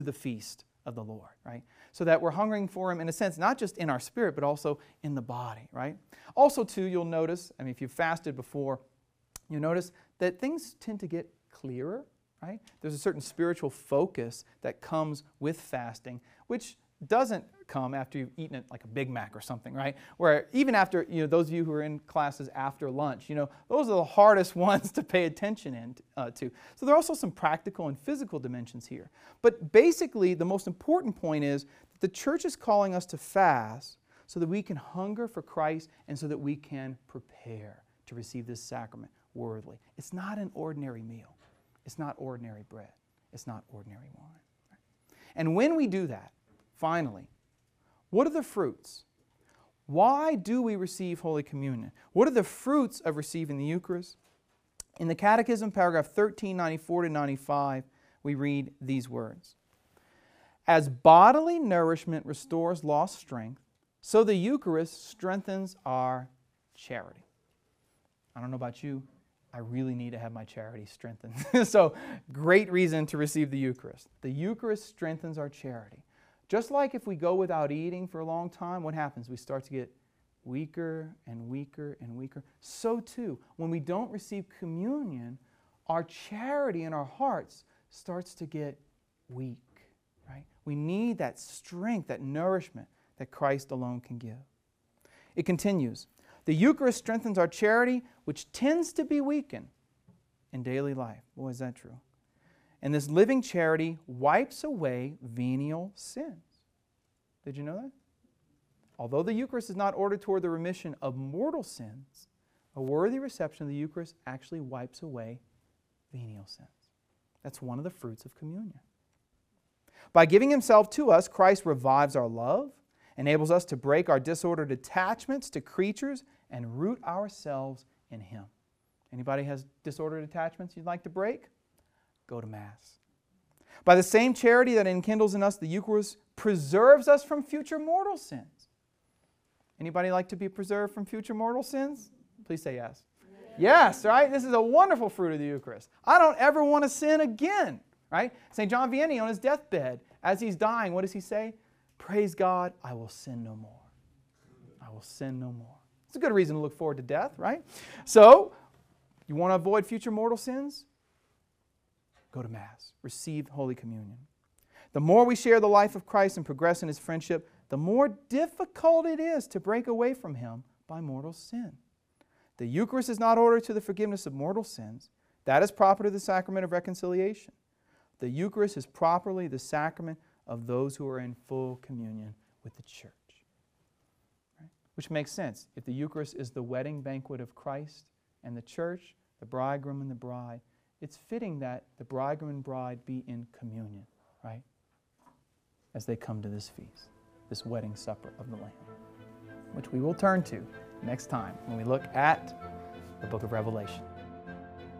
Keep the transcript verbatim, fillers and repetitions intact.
the feast of the Lord, right? So that we're hungering for Him in a sense, not just in our spirit, but also in the body, right? Also, too, you'll notice, I mean, if you've fasted before, you'll notice that things tend to get clearer, right? There's a certain spiritual focus that comes with fasting, which doesn't come after you've eaten it like a Big Mac or something, right? Where even after, you know, those of you who are in classes after lunch, you know, those are the hardest ones to pay attention in, uh, to. So there are also some practical and physical dimensions here. But basically, the most important point is that the church is calling us to fast so that we can hunger for Christ and so that we can prepare to receive this sacrament worthily. It's not an ordinary meal. It's not ordinary bread. It's not ordinary wine. Right? And when we do that, finally, what are the fruits? Why do we receive Holy Communion? What are the fruits of receiving the Eucharist? In the Catechism, paragraph thirteen ninety-four to ninety-five, we read these words. As bodily nourishment restores lost strength, so the Eucharist strengthens our charity. I don't know about you, I really need to have my charity strengthened. So, great reason to receive the Eucharist. The Eucharist strengthens our charity. Just like if we go without eating for a long time, what happens? We start to get weaker and weaker and weaker. So too, when we don't receive communion, our charity in our hearts starts to get weak, right? We need that strength, that nourishment that Christ alone can give. It continues, the Eucharist strengthens our charity, which tends to be weakened in daily life. Boy, is that true. And this living charity wipes away venial sins. Did you know that? Although the Eucharist is not ordered toward the remission of mortal sins, a worthy reception of the Eucharist actually wipes away venial sins. That's one of the fruits of communion. By giving Himself to us, Christ revives our love, enables us to break our disordered attachments to creatures, and root ourselves in Him. Anybody has disordered attachments you'd like to break? Go to Mass. By the same charity that enkindles in us the Eucharist preserves us from future mortal sins. Anybody like to be preserved from future mortal sins? Please say yes. Yes, yes, right? This is a wonderful fruit of the Eucharist. I don't ever want to sin again, right? Saint John Vianney on his deathbed, as he's dying, what does he say? Praise God, I will sin no more. I will sin no more. It's a good reason to look forward to death, right? So, you want to avoid future mortal sins? Go to Mass. Receive Holy Communion. The more we share the life of Christ and progress in His friendship, the more difficult it is to break away from Him by mortal sin. The Eucharist is not ordered to the forgiveness of mortal sins. That is proper to the sacrament of reconciliation. The Eucharist is properly the sacrament of those who are in full communion with the Church. Right? Which makes sense. If the Eucharist is the wedding banquet of Christ and the Church, the bridegroom and the bride, it's fitting that the bridegroom and bride be in communion, right? As they come to this feast, this wedding supper of the Lamb, which we will turn to next time when we look at the book of Revelation.